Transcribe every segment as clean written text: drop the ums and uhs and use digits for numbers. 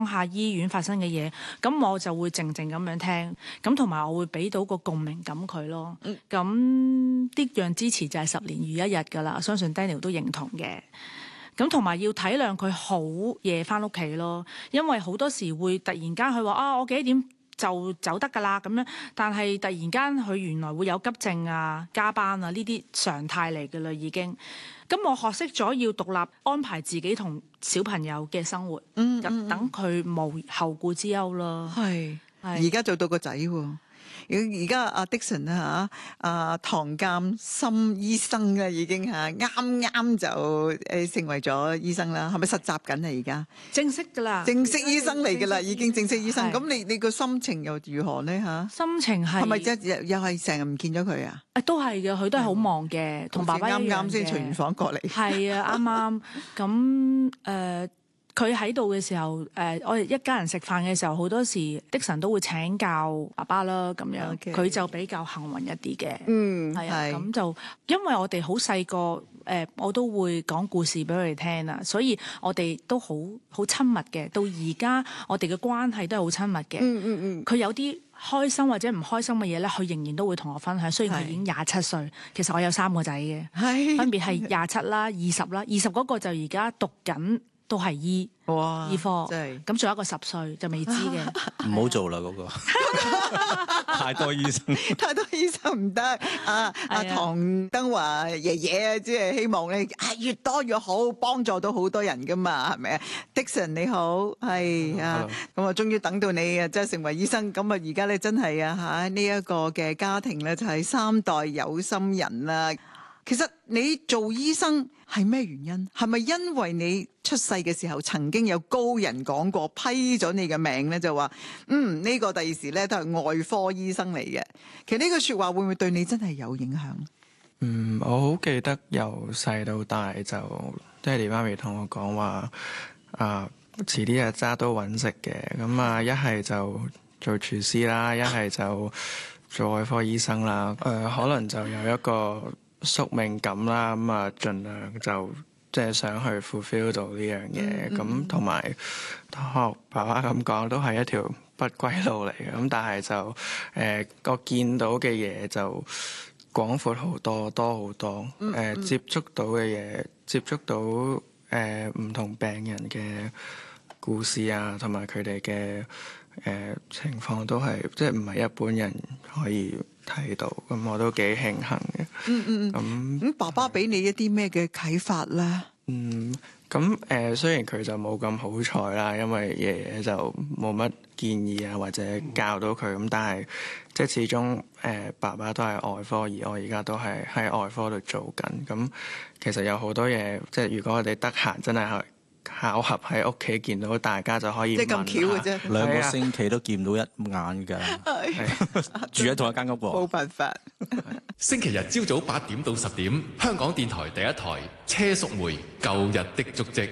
下醫院發生嘅嘢，咁我就會靜靜咁樣聽，咁同埋我會俾到個共鳴感佢咯。咁呢樣支持就係10年如一日㗎啦，相信 Daniel 都認同嘅。咁同埋要體諒佢好夜返屋企咯，因為好多時會突然間佢話啊，我幾點就走得㗎啦咁樣，但係突然間佢原來會有急症啊、加班啊呢啲常態嚟㗎啦已經。咁我學識咗要獨立安排自己同小朋友嘅生活，等佢無後顧之憂咯。 係，而家做到個仔喎。而家阿 Dixon 啊嚇，唐鑑森醫生啊已經嚇啱啱就成為咗醫生啦，係咪實習緊啊？而家正式㗎啦， 正式醫生嚟㗎啦，已經正式醫生。咁你個心情又如何呢？嚇？ 心情係咪即係又係成日唔見咗佢啊？ 都係嘅，佢都係好忙嘅，同爸爸一樣嘅。啱啱先隨完房過嚟。 係啊，啱咁佢喺度嘅時候，我哋一家人食飯嘅時候，好多時Dixon都會請教爸爸啦，咁樣佢就比較幸運一啲嘅。係啊，咁就因為我哋好細個，我都會講故事俾佢哋聽啦，所以我哋都好親密嘅。到而家我哋嘅關係都係好親密嘅。佢有啲開心或者唔開心嘅嘢咧，佢仍然都會同我分享。雖然佢已經27歲，其實我有3個仔嘅，分別係27啦、20啦，20嗰個就而家讀緊。都係醫科，咁仲有一個10歲就未知嘅， 唔好做啦嗰個，太多醫生唔得。阿唐德華爺爺啊，即係希望咧越多越好，幫助到好多人噶嘛，係咪啊 ？Dixon 你好，係啊，咁啊，終於等到你啊，即係成為醫生，咁啊，而家咧真係啊嚇呢一個嘅家庭咧就係3代有心人啦。其實你做醫生係咩原因？係咪因為你出世嘅時候曾經有高人講過批咗你嘅命咧，就話呢個第二時咧都係外科醫生嚟嘅？其實呢句說話會唔會對你真係有影響？ 我好記得由細到大就爹哋媽咪同我講話遲啲日渣都揾食嘅，咁一係就做廚師啦，一係就做外科醫生啦。可能就有一個宿命感啦，盡量就即係想去 fulfill 到呢樣嘢，咁同埋學爸爸咁講，都係一條不歸路嚟嘅。咁但係就我見到嘅嘢就廣闊好多，多好多。接觸到嘅嘢，接觸到唔同病人嘅故事啊，同埋佢哋嘅情況都係即係唔係一般人可以睇到，咁我都幾慶幸嘅。咁爸爸俾你一啲咩嘅啟發咧？ 雖然佢就冇咁好彩啦，因為爺爺就冇乜建議啊，或者教到佢咁，但係即係始終爸爸都係外科，而我而家都係喺外科度做緊。咁其實有好多嘢，即係如果我哋得閒，真係巧合喺屋企見到大家就可以問下。 即係咁巧嘅啫 ，2個星期都見到一眼㗎，住喺同一間屋喎。 冇辦法。 星期日朝早8點到10點，香港電台第一台車淑梅舊日的足跡。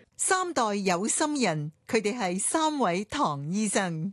3代有心人，佢哋係3位唐醫生。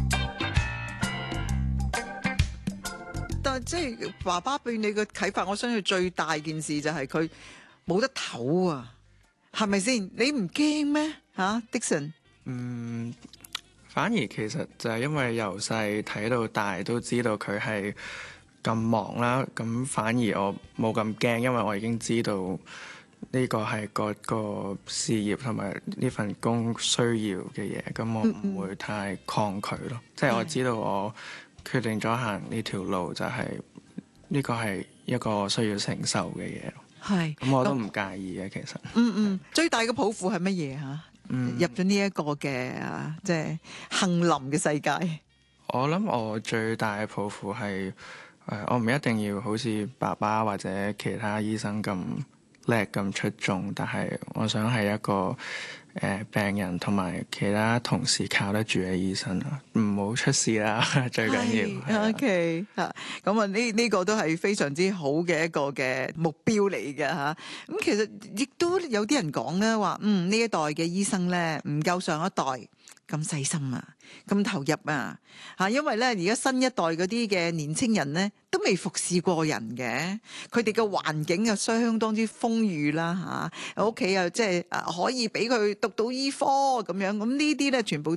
但係即係爸爸俾你嘅啟發，我相信最大件事就係佢冇得唞啊，係咪先？你唔驚咩？嚇，Dixon？ 反而其實就係因為由細睇到大，都知道佢係咁忙啦，咁反而我冇咁驚，因為我已經知道呢個係個事業同埋呢份工需要嘅嘢，咁我唔會太抗拒咯。即係我知道我決定咗行呢條路，就係呢個係一個需要承受嘅嘢咯。 係， 咁我都唔介意嘅，其實。 最大嘅抱負係乜嘢嚇？入咗呢一個嘅即係杏林嘅世界。 我諗我最大嘅抱負係我唔一定要好似爸爸或者其他醫生咁叻咁出眾，但係我想係一個病人同埋其他同事靠得住嘅醫生啊，唔好出事啦，最緊要。 OK 嚇，咁啊呢個都係非常之好嘅一個嘅目標嚟嘅嚇。咁其實亦都有啲人講咧話，呢一代嘅醫生咧唔夠上一代咁細心啊，咁投入啊，因為咧而家新一代嗰啲嘅年青人咧都未服侍過人嘅，佢哋嘅環境啊相當之豐裕啦，屋企又即係可以俾佢讀到醫科咁樣，咁呢啲咧全部都